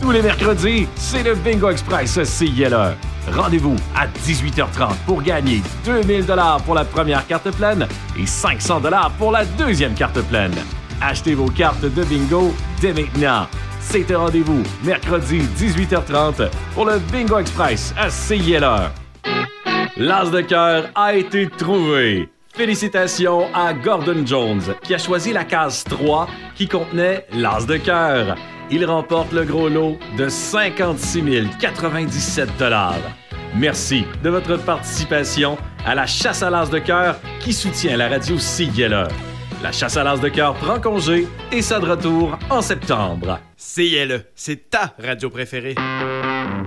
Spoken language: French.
Tous les mercredis, c'est le Bingo Express CILE. Rendez-vous à 18h30 pour gagner 2000 $ pour la première carte pleine et 500 $ pour la deuxième carte pleine. Achetez vos cartes de bingo dès maintenant. C'est un rendez-vous mercredi 18h30 pour le Bingo Express à CILE. L'as de cœur a été trouvé. Félicitations à Gordon Jones qui a choisi la case 3 qui contenait l'as de cœur. Il remporte le gros lot de 56 097 $. Merci de votre participation à la chasse à l'as de cœur qui soutient la radio CILE. La chasse à l'as de cœur prend congé et sera de retour en septembre. CILE, c'est ta radio préférée.